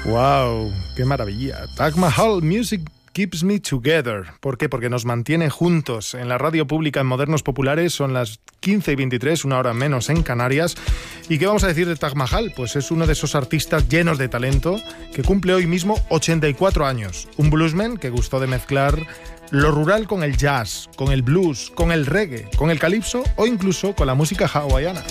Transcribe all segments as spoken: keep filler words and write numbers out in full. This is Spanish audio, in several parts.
Wow, qué maravilla. Taj Mahal, Music Keeps Me Together. ¿Por qué? Porque nos mantiene juntos. En la radio pública en Modernos Populares son las quince y veintitrés, una hora menos en Canarias. ¿Y qué vamos a decir de Taj Mahal? Pues es uno de esos artistas llenos de talento que cumple hoy mismo ochenta y cuatro años. Un bluesman que gustó de mezclar lo rural con el jazz, con el blues, con el reggae, con el calipso o incluso con la música hawaiana.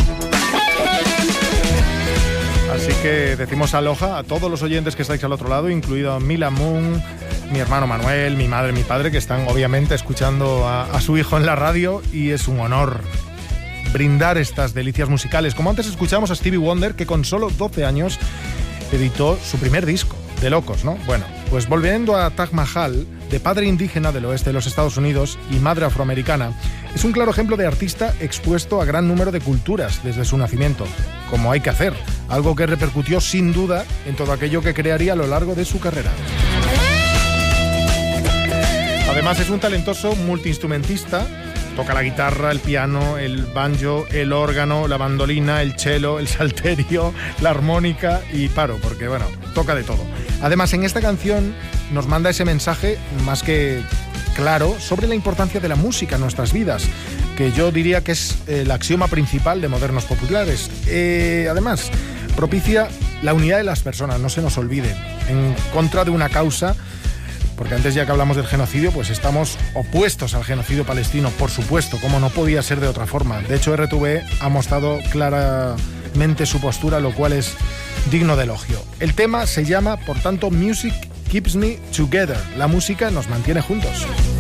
Así que decimos aloha a todos los oyentes que estáis al otro lado, incluido Mila Moon, mi hermano Manuel, mi madre, mi padre, que están obviamente escuchando a, a su hijo en la radio, y es un honor brindar estas delicias musicales. Como antes escuchamos a Stevie Wonder, que con solo doce años editó su primer disco, de locos, ¿no? Bueno, pues volviendo a Taj Mahal, de padre indígena del oeste de los Estados Unidos y madre afroamericana, es un claro ejemplo de artista expuesto a gran número de culturas desde su nacimiento, como hay que hacer, algo que repercutió sin duda en todo aquello que crearía a lo largo de su carrera. Además es un talentoso multiinstrumentista, toca la guitarra, el piano, el banjo, el órgano, la bandolina, el cello, el salterio, la armónica y paro, porque bueno, toca de todo. Además, en esta canción nos manda ese mensaje más que claro sobre la importancia de la música en nuestras vidas, que yo diría que es el axioma principal de Modernos Populares. Eh, además, propicia la unidad de las personas, no se nos olvide, en contra de una causa, porque antes ya que hablamos del genocidio, pues estamos opuestos al genocidio palestino, por supuesto, como no podía ser de otra forma. De hecho, R T V ha mostrado claramente su postura, lo cual es digno de elogio. El tema se llama, por tanto, Music Keeps Me Together. La música nos mantiene juntos.